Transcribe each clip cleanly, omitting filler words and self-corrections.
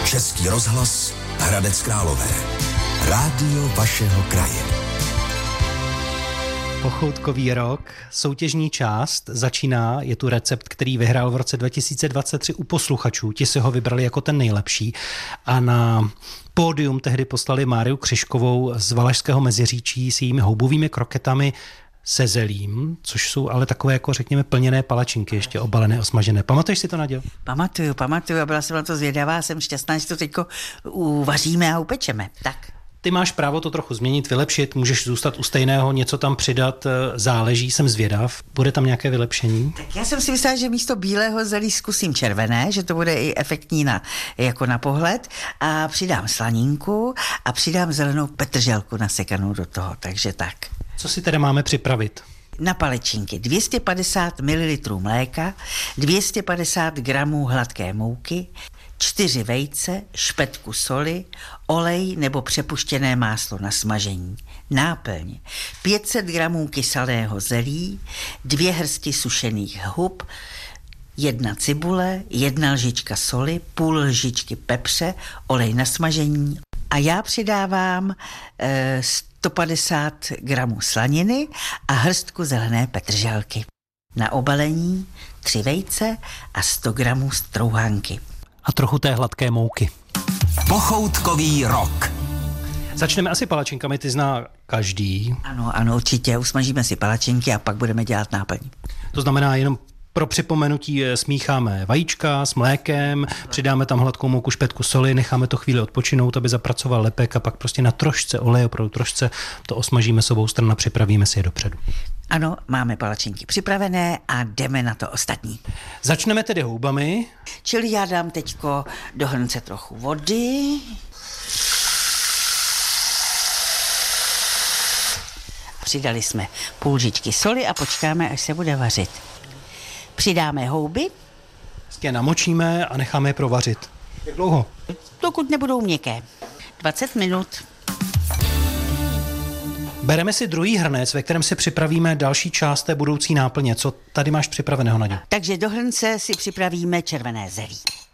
Český rozhlas Hradec Králové. Rádio vašeho kraje. Pochoutkový rok, soutěžní část začíná, je tu recept, který vyhrál v roce 2023 u posluchačů, ti si ho vybrali jako ten nejlepší a na pódium tehdy poslali Máriu Křižkovou z Valašského Meziříčí s jejími houbovými kroketami se zelím, což jsou ale takové jako řekněme plněné palačinky, ještě obalené, osmažené. Pamatuješ si to, Naďo? Pamatuju a byla jsem na to zvědavá, jsem šťastná, že to teďko uvaříme a upečeme. Tak. Ty máš právo to trochu změnit, vylepšit, můžeš zůstat u stejného, něco tam přidat, záleží, jsem zvědav. Bude tam nějaké vylepšení? Tak já jsem si myslela, že místo bílého zelí zkusím červené, že to bude i efektní jako na pohled a přidám slaninku a přidám zelenou petrželku nasekanou do toho, takže tak. Co si teda máme připravit? Na palačinky 250 ml mléka, 250 gramů hladké mouky, 4 vejce, špetku soli, olej nebo přepuštěné máslo na smažení. Náplň 500 gramů kyselého zelí, 2 hrsti sušených hub, 1 cibule, 1 lžička soli, půl lžičky pepře, olej na smažení. A já přidávám 150 gramů slaniny a hrstku zelené petrželky. Na obalení 3 vejce a 100 gramů strouhanky. A trochu té hladké mouky. Pochoutkový rok. Začneme asi palačinkami, ty zná každý. Ano, určitě. Usmažíme si palačinky a pak budeme dělat náplň. To znamená jenom pro připomenutí smícháme vajíčka s mlékem, přidáme tam hladkou mouku, špetku soli, necháme to chvíli odpočinout, aby zapracoval lepek a pak prostě na trošce oleje, opravdu trošce to osmažíme s obou stran a připravíme si je dopředu. Ano, máme palačinky připravené a jdeme na to ostatní. Začneme tedy houbami. Čili já dám teďko do hrnce trochu vody. Přidali jsme půl lžičky soli a počkáme, až se bude vařit. Přidáme houby. Je namočíme a necháme je provařit. Jak dlouho? Dokud nebudou měkké. 20 minut. Bereme si druhý hrnec, ve kterém si připravíme další část té budoucí náplně. Co tady máš připraveného, Naďo? Takže do hrnce si připravíme červené zelí.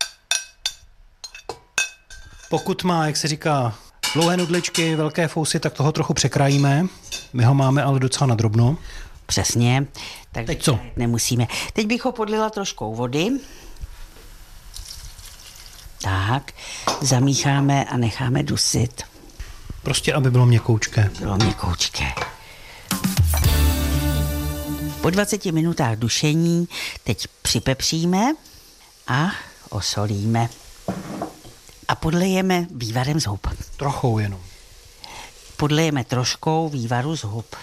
Pokud má, jak se říká, dlouhé nudličky, velké fousy, tak toho trochu překrájíme. My ho máme ale docela nadrobno. Přesně. Takže teď co? Nemusíme. Teď bych ho podlila troškou vody. Tak, zamícháme a necháme dusit. Prostě, aby bylo měkoučké. Bylo měkoučké. Po 20 minutách dušení teď připepříme a osolíme. A podlejeme vývarem z hub. Trochou jenom. Podlejeme troškou vývaru z hub.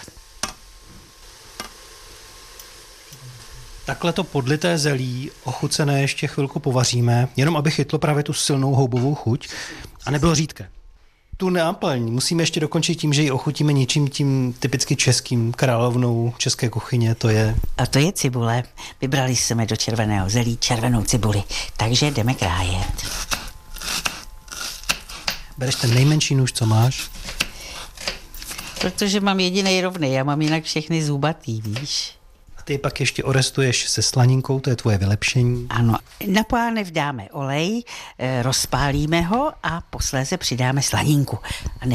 Takhle to podlité zelí, ochucené ještě chvilku povaříme, jenom aby chytlo právě tu silnou houbovou chuť a nebylo řídké. Tu náplň musíme ještě dokončit tím, že ji ochutíme něčím tím typicky českým, královnou české kuchyně, to je... A to je cibule. Vybrali jsme do červeného zelí červenou cibuli, takže jdeme krájet. Bereš ten nejmenší nůž, co máš? Protože mám jedinej rovný, já mám jinak všechny zubatý, víš. A ty pak ještě orestuješ se slaninkou, to je tvoje vylepšení. Ano, na pánev dáme olej, rozpálíme ho a posléze přidáme slaninku. A